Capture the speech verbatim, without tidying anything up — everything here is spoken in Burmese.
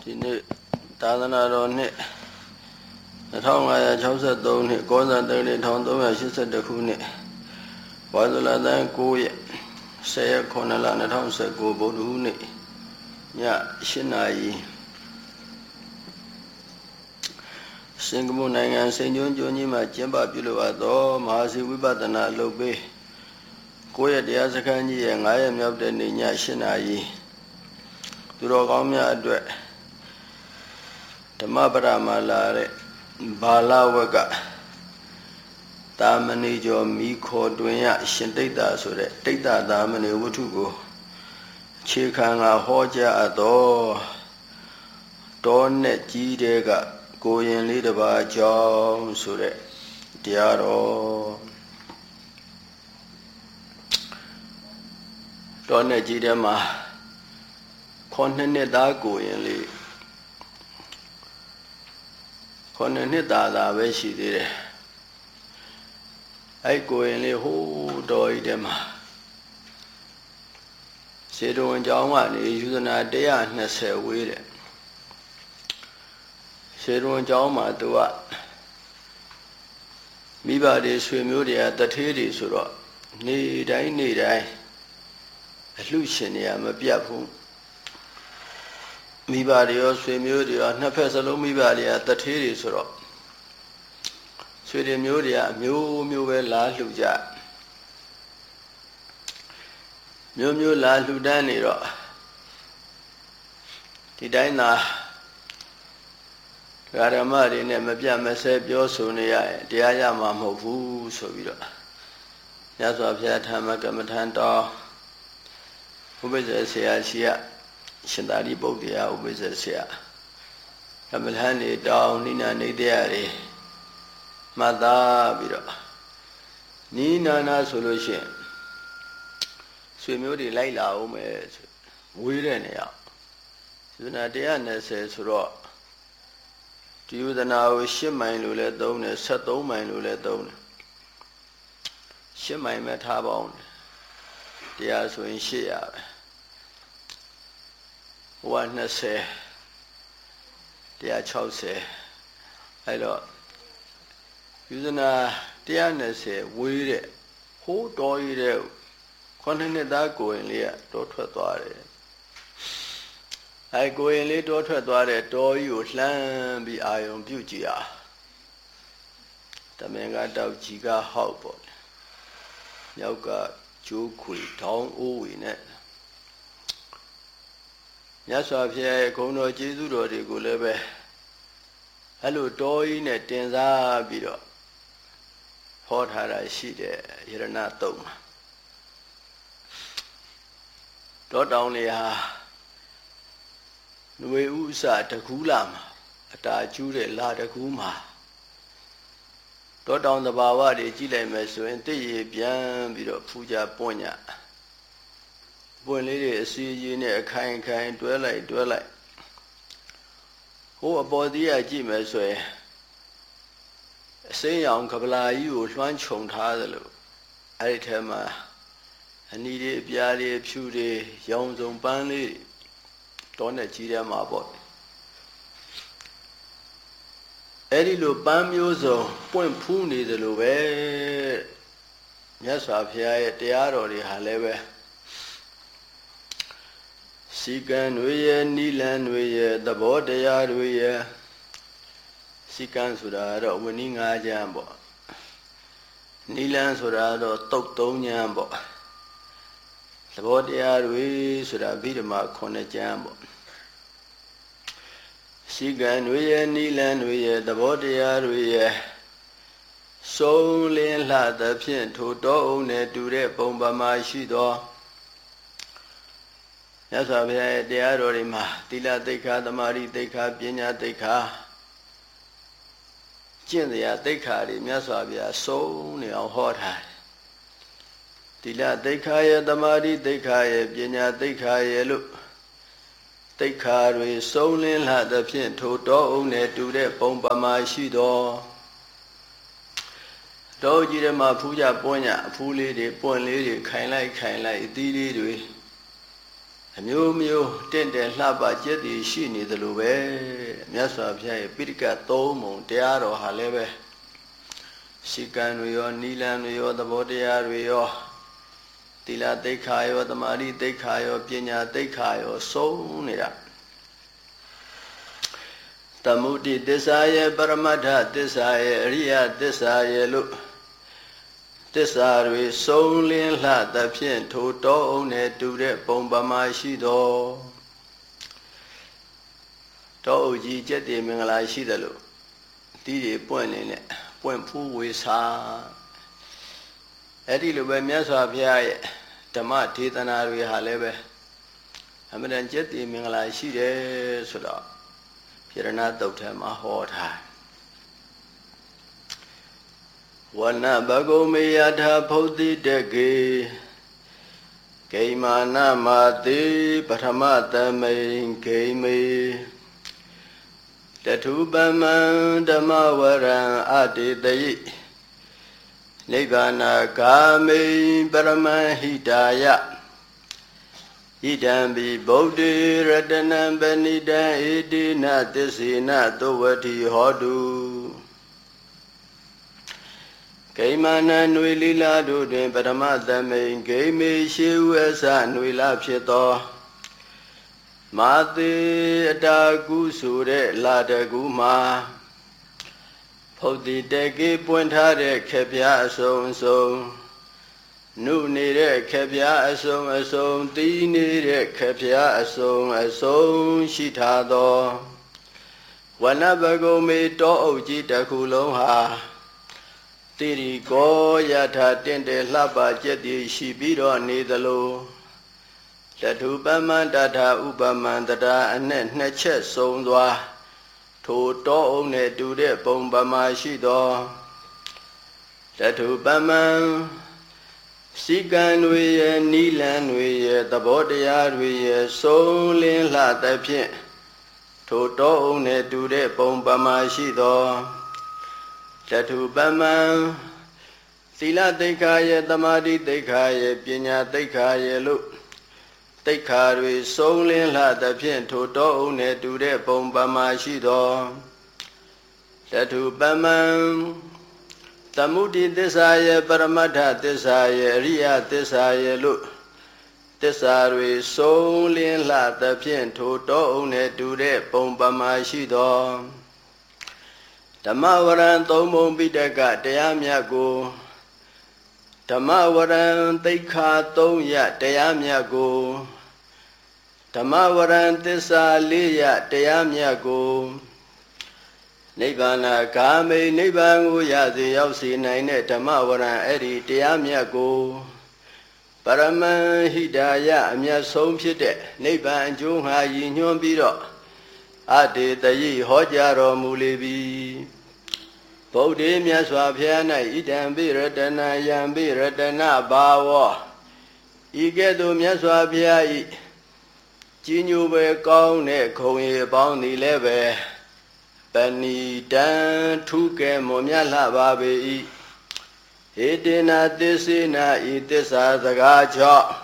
ဒီနေ့သာသနာတော်နှစ်၂၅၆၃နှစ်ကောဇာတက္ကရာ၁၃၈၁ခုနှစ်ဝါဆိုလသန်း၉ရက်၁၀ရက်ခုနှစ်လ၂၀၁၉ဗုဒ္ဓဟူးနေ့ည၈နာရီစင်ကာပူနိုင်ငံစိန်ကျွန်းကျွန်းကြီးမှာကျင်းပပြုလုပ်အပ်သောမဟာစီဝိပဿနာအလုပ်ပေး၉ရက်တရားစခန်းကြီးရဲ့၅ရက်မြောက်တဲ့နေ့ည၈နာရီသူတော်ကောင်းများအတွက်ဓမ္မပရမလာတဲ့ဘာလဝကတာမဏေကျော်မိခေါ်တွင်ရရှင်တိတ်တာဆိုတဲ့တိတ်တာတာမဏေဝတ္ထုကိုခြေခံကဟောကြားအပ်သောတောနဲ့ကြီးတဲ့ကကိုရင်လေးတစ်ပါးကြောင်းဆိုတဲ့တရားတော်တောနဲ့ကြီးတဲ့မှာခေါင်းနှစ်နှစ်သားကိုရင်လေးခေါင်းနှစ်နှစ်သားသာပဲရှိသေးတယ်အဲ့ကိုရင်လေးဟိုးတော်ဤတဲ့မှာစေတဝန်ကျောင်းကနေယူဇနာ၁၂၀ဝေးတယ်စေတဝန်ကျောင်းမှာသူကမိဘတွေဆွေမျိုးတွေကတထေးတွေဆိုတော့နေတိုင်းနေတိုင်းအလှရှင်တွေကမပြတ်ဘူးမိဘတွေရောဆွေမျိုးတွေရောနှစ်ဖက်စလုံးမိဘတွေကတထေးတွေဆိုတော့ဆွေတွေမျိုးတွေကအမျိုးမျိုးပဲလာလှူကြမျိုးမျိုးလာလှူတန်းနေတော့ဒီတိုင်းသာဓမ္မတွေနဲ့မပြတ်မစဲပြောဆိုနေရရင်တရားရမှာမဟုတ်ဘူးဆိုပြီးတော့မြတ်စွာဘုရားဓမ္မကမ္မထံတော်ဥပ္ပဇ္ဇဆရာရှိရရှင်သာရိပုတ္တရာဥပ္ပဇ္ဇဆရာကမ္မထံနေတောင်းနိနာနေတရားတွေမှတ်သားပြီးတော့နိနာနာဆိုလို့ရှိရင်ဆွေမျိုးတွေလိုက်လာအောင်မယ်ဆိုဝေးတဲ့နေရာယူနာ၁၂၀ဆိုတော့ဒီယူဇနာကို၈မိုင်လို့လည်းသုံးတယ်၁၃မိုင်လို့လည်းသုံးတယ်၈မိုင်ပဲထားပါအောင်တရားဆိုရင်၈ရာပဲဟိုက၂၀၁၆၀အဲ့တော့ယူဇနာ၁၂၀ဝေးတဲ့ဟိုးတော်ရည်တဲ့ခုနှစ်နှစ်သားကိုရင်လေးကတောထွက်သွားတယ်အဲကိုရင်လေးတောထွက်သွားတဲ့တောကြီးကိုလှမ်းပြီးအာယုံပြုကြည့်အားတမင်ကတောက်ကြီးကဟောက်ပေါ့မြောက်ကကျိုးခွေထောင်းအိုးဝေနဲ့မြတ်စွာဘုရားရဲ့ဂုဏ်တော်ကျေးဇူးတော်တွေကိုလည်းပဲအဲ့လိုတောကြီးနဲ့တင်စားပြီးတော့ဟောထားတာရှိတယ်ယရဏတုံမှာတောတောင်တွေဟာຫນွေဥစတကူးလာမှာအတာကျူးတဲ့လာတကူးမှာတောတောင်သဘာဝတွေကြည့်လိုက်မယ်ဆိုရင်သိရပြန်ပြီးတော့ဖူးကြပွင့်ညပွင့်လေးတွေအစီအကြီးနဲ့အခိုင်ခိုင်တွဲလိုက်တွဲလိုက်ဟိုအပေါ်သေးရကြည့်မယ်ဆိုရင်အစိမ်းရောင်ကပလာကြီးကိုလွှမ်းခြုံထားသလိုအဲ့ဒီထဲမှာအနီတွေအပြားတွေဖြူတွေရောင်စုံပန်းလေးတောနဲ့ကြီးထဲမှာပေါ့အဲ့ဒီလိုပန်းမျိုးစုံပွင့်ဖူးနေသလိုပဲမြတ်စွာဘုရားရဲ့တရားတော်တွေဟာလည်းပဲစီကံတွေရဲ့နိလန်တွေရဲ့သဘောတရားတွေရဲ့စီကံဆိုတာတော့ဝိနည်း၅ကျမ်းပေါ့နိလန်ဆိုတာတော့တုတ်၃ကျမ်းပေါ့သဘောတရားတွေဆိုတာဗိဓမာခုနှစ်ကျမ်းပေါ့စီကံတွေရဲ့နိလန်တွေရဲ့သဘောတရားတွေရဲ့စုံလင်းလှသဖြင့်ထိုတောအုံနဲ့တူတဲ့ပုံပမာရှိသောမြတ်စွာဘုရားရဲ့တရားတော်တွေမှာသီလသိက္ခာသမာဓိသိက္ခာပညာသိက္ခာကျင့်တရားသိက္ခာတွေမြတ်စွာဘုရားစုံနေအောင်ဟောထားတယ်သီလသိက္ခာရဲ့သမာဓိသိက္ခာရဲ့ပညာသိက္ခာရဲ့လို့သိက္ခာတွေစုံလင်းလှသဖြင့်ထိုတောအုံနဲ့တူတဲ့ပုံပမာရှိသောတောကြီးထဲမှာဖူးကြပွင့်ညအဖူးလေးတွေပွင့်လေးတွေခိုင်လိုက်ခိုင်လိုက်အသီးလေးတွေအမျိုးမျိုးတင့်တယ်လှပကျက်တည်ရှိနေသလိုပဲမြတ်စွာဘုရားရဲ့ပိဋကသုံးပုံတရားတော်ဟာလည်းပဲရှိကံတွေရောနိလန်တွေရောသဘောတရားတွေရောသီလသိက္ခာရောသမာဓိသိက္ခာရောပညာသိက္ခာရောစုံနေတာသမုဒိသစ္စာရဲ့ပရမတ္ထသစ္စာရဲ့အရိယသစ္စာရဲ့လို့သစ္စာတွေစုံလင်းလှသဖြင့်ထိုတောအုံနဲ့တူတဲ့ပုံပမာရှိတော်တောအုပ်ကြီးကျက်တည်မင်္ဂလာရှိတယ်လို့တီးတွေပွင့်နေနဲ့ပွင့်ဖူးဝေစာအဲ့ဒီလိုပဲမြတ်စွာဘုရားရဲ့ဓမ္မဒေသနာတွေဟာလည်းပဲအမှန်တန်ကျက်တည်မင်္ဂလာရှိတယ်ဆိုတော့ပြရဏတုတ်ထဲမှာဟောထားဝနဘဂုံမေယထာဖုတ်တိတကေဂိမာနမတိပထမသမိန်ဂိမေတထုပမံဓမ္မဝရံအတေတိနိဗ္ဗာနဂာမိပရမဟိတာယဣဒံဘိဗုဒ္ဓေရတနံပဏိတံဣတိနသစ္စေနသောဝတိဟောတုဂိမာနနွေလီလာတို့တွင်ပထမသမိန်ဂိမေရှိဝေသနွေလာဖြစ်သောမာတိအတာကုဆိုတဲ့လာတကူမှာဖုတ်တိတကေပွင့်ထားတဲ့ခေပြားအစုံအစုံနုနေတဲ့ခေပြားအစုံအစုံတီးနေတဲ့ခေပြားအစုံအစုံရှိထားသောဝနဘဂုံမေတောအုပ်ကြီးတစ်ခုလုံးဟာတိရိကောယထာတင့်တယ်လှပကျက်တည်ရှိပြီးတော့နေသလိုတထုပမန္တထာဥပမန္တတာအနဲ့နှစ်ချက်စုံသွားထိုတောအုံနဲ့တူတဲ့ပုံပမာရှိသောတထုပမံစိကံတွေရဲ့နိလန်တွေရဲ့သဘောတရားတွေရဲ့စုံလင်းလှသဖြင့်ထိုတောအုံနဲ့တူတဲ့ပုံပမာရှိသောတထုပမံသီလသိက္ခာရဲ့သမာဓိသိက္ခာရဲ့ပညာသိက္ခာရဲ့လို့သိက္ခာတွေစုံလင်းလှသဖြင့်ထိုတောအုံနဲ့တူတဲ့ပုံပမာရှိသောတထုပမံသမုဒိသစ္စာရဲ့ပရမတ္ထသစ္စာရဲ့အရိယသစ္စာရဲ့လို့သစ္စာတွေစုံလင်းလှသဖြင့်ထိုတောအုံနဲ့တူတဲ့ပုံပမာရှိသောဓမ္မဝရံသုံးပုံပိဋကတရားမြတ်ကိုဓမ္မဝရံသိက္ခာသုံးရတရားမြတ်ကိုဓမ္မဝရံသစ္စာလေးရတရားမြတ်ကိုနိဗ္ဗာန်ဂာမိနိဗ္ဗာန်ကိုရစေရောက်စေနိုင်တဲ့ဓမ္မဝရံအဲ့ဒီတရားမြတ်ကိုပရမဟိတာယအမြတ်ဆုံးဖြစ်တဲ့နိဗ္ဗာန်အကျိုးငှာရည်ညွှန်းပြီးတော့အတေတယိဟောကြားတော်မူလေပြီဗုဒ္ဓေမြတ်စွာဘုရား၌ဣဒံပိရတနာယံပိရတနာဘာဝဤကဲ့သို့မြတ်စွာဘုရားဤကြီးညိုပဲကောင်းတဲ့ခုံရည်ပေါင်းသည်လည်းပဲပဏိတံထုကဲမွန်မြတ်လှပါပေ၏ဟေတေနာသစ္စေနာဤသစ္စာစကားကြောင့်